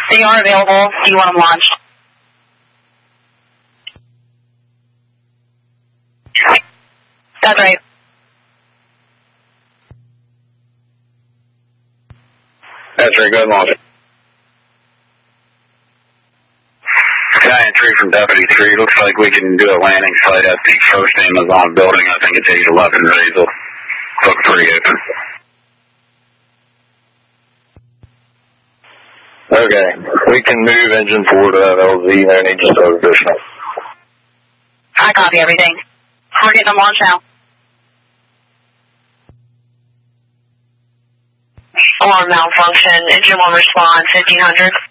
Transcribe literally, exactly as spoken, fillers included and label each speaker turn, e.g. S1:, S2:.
S1: They are available. Do you want them launched? That's right.
S2: That's right, go ahead and launch it. Sky three from Deputy three. Looks like we can do a landing site at the first Amazon building. I think it's eight eleven ready. So look pretty open.
S3: Okay. We can move engine forward to that L Z. No need to start additional.
S1: I copy everything. We're getting them launched now. Alarm malfunction. Engine one response, fifteen hundred.